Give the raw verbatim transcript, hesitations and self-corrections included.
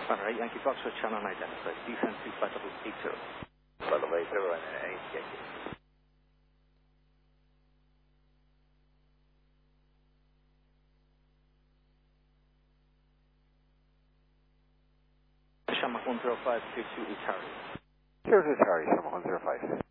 Alright, Yankee Foxtrot channel identified. Descent to flight level eight zero. Flight level eight zero and eight, Yankee. Shamrock one zero five, two two Charlie. zero two Charlie, Shamrock one zero five.